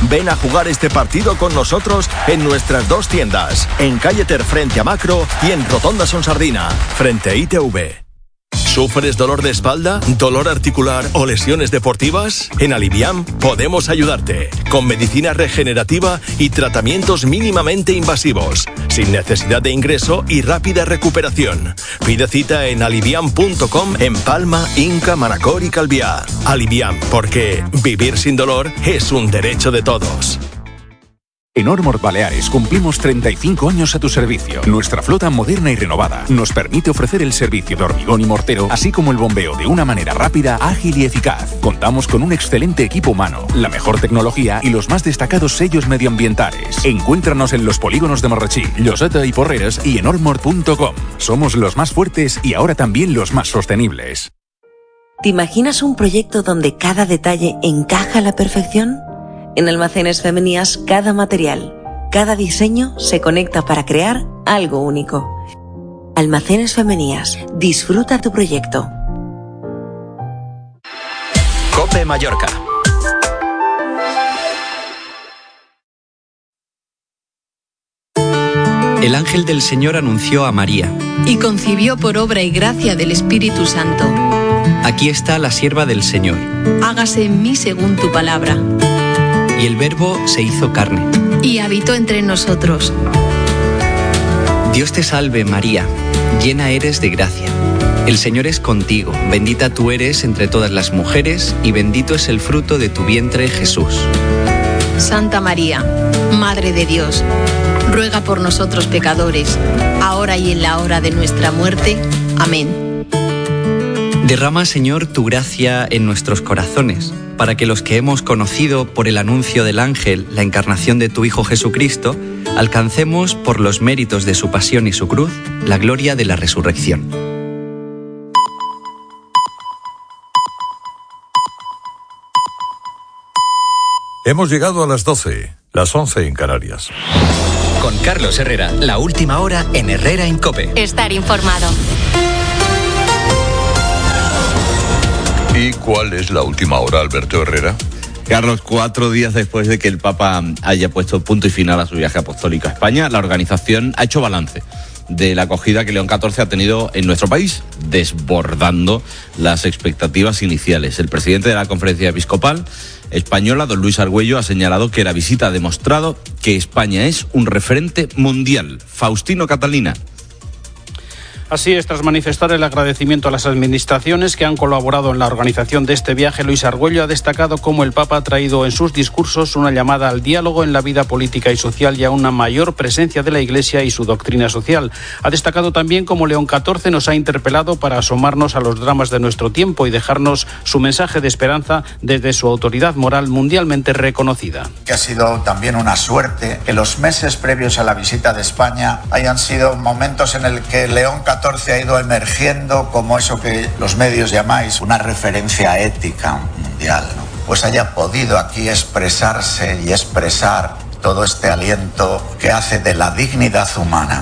Ven a jugar este partido con nosotros en nuestras 2 tiendas, en Calle Ter frente a Macro y en Rotonda Sonsardina, frente a ITV. ¿Sufres dolor de espalda, dolor articular o lesiones deportivas? En Aliviam podemos ayudarte, con medicina regenerativa y tratamientos mínimamente invasivos, sin necesidad de ingreso y rápida recuperación. Pide cita en aliviam.com en Palma, Inca, Manacor y Calviá. Aliviam, porque vivir sin dolor es un derecho de todos. En Ormord Baleares cumplimos 35 años a tu servicio. Nuestra flota moderna y renovada nos permite ofrecer el servicio de hormigón y mortero, así como el bombeo de una manera rápida, ágil y eficaz. Contamos con un excelente equipo humano, la mejor tecnología y los más destacados sellos medioambientales. Encuéntranos en los polígonos de Marrachí, Lloseta y Porreres y en ormord.com. Somos los más fuertes y ahora también los más sostenibles. ¿Te imaginas un proyecto donde cada detalle encaja a la perfección? En Almacenes Femenías, cada material, cada diseño se conecta para crear algo único. Almacenes Femenías, disfruta tu proyecto. COPE Mallorca. El ángel del Señor anunció a María. Y concibió por obra y gracia del Espíritu Santo. Aquí está la sierva del Señor. Hágase en mí según tu palabra. Y el Verbo se hizo carne. Y habitó entre nosotros. Dios te salve, María, llena eres de gracia. El Señor es contigo, bendita tú eres entre todas las mujeres, y bendito es el fruto de tu vientre, Jesús. Santa María, Madre de Dios, ruega por nosotros pecadores, ahora y en la hora de nuestra muerte. Amén. Derrama, Señor, tu gracia en nuestros corazones, para que los que hemos conocido por el anuncio del ángel la encarnación de tu Hijo Jesucristo, alcancemos por los méritos de su pasión y su cruz, la gloria de la resurrección. Hemos llegado a las 12, las 11 en Canarias. Con Carlos Herrera, la última hora en Herrera en COPE. Estar informado. ¿Y cuál es la última hora, Alberto Herrera? Carlos, 4 días después de que el Papa haya puesto punto y final a su viaje apostólico a España, la organización ha hecho balance de la acogida que León XIV ha tenido en nuestro país, desbordando las expectativas iniciales. El presidente de la Conferencia Episcopal Española, don Luis Argüello, ha señalado que la visita ha demostrado que España es un referente mundial. Faustino Catalina. Así es, tras manifestar el agradecimiento a las administraciones que han colaborado en la organización de este viaje, Luis Argüello ha destacado cómo el Papa ha traído en sus discursos una llamada al diálogo en la vida política y social y a una mayor presencia de la Iglesia y su doctrina social. Ha destacado también cómo León XIV nos ha interpelado para asomarnos a los dramas de nuestro tiempo y dejarnos su mensaje de esperanza desde su autoridad moral mundialmente reconocida. Que ha sido también una suerte que los meses previos a la visita de España hayan sido momentos en el que León XIV ha ido emergiendo como eso que los medios llamáis una referencia ética mundial, ¿no? Pues haya podido aquí expresarse y expresar todo este aliento que hace de la dignidad humana.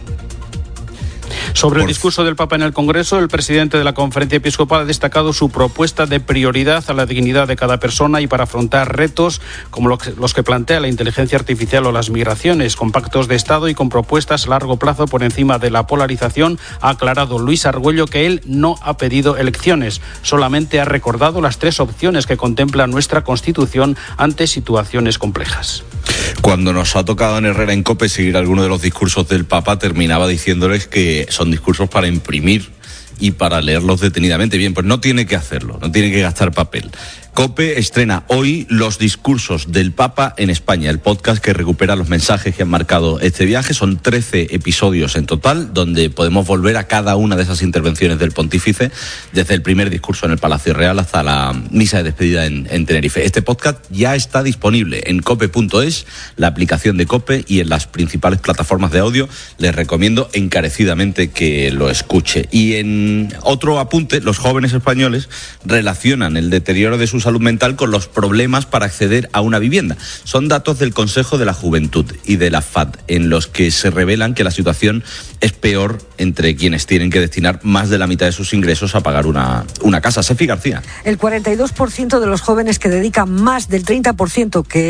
Sobre el discurso del Papa en el Congreso, el presidente de la Conferencia Episcopal ha destacado su propuesta de prioridad a la dignidad de cada persona y para afrontar retos como los que plantea la inteligencia artificial o las migraciones, con pactos de Estado y con propuestas a largo plazo por encima de la polarización. Ha aclarado Luis Argüello que él no ha pedido elecciones, solamente ha recordado las 3 opciones que contempla nuestra Constitución ante situaciones complejas. Cuando nos ha tocado en Herrera en COPE seguir alguno de los discursos del Papa, terminaba diciéndoles que son discursos para imprimir y para leerlos detenidamente. Bien, pues no tiene que hacerlo, no tiene que gastar papel. COPE estrena hoy Los discursos del Papa en España, el podcast que recupera los mensajes que han marcado este viaje. Son 13 episodios en total, donde podemos volver a cada una de esas intervenciones del pontífice, desde el primer discurso en el Palacio Real hasta la misa de despedida en Tenerife. Este podcast ya está disponible en cope.es, la aplicación de COPE y en las principales plataformas de audio. Les recomiendo encarecidamente que lo escuche. Y en otro apunte, los jóvenes españoles relacionan el deterioro de su salud mental con los problemas para acceder a una vivienda. Son datos del Consejo de la Juventud y de la FAD, en los que se revelan que la situación es peor entre quienes tienen que destinar más de la mitad de sus ingresos a pagar una casa. Sefi García. El 42% de los jóvenes que dedican más del 30% que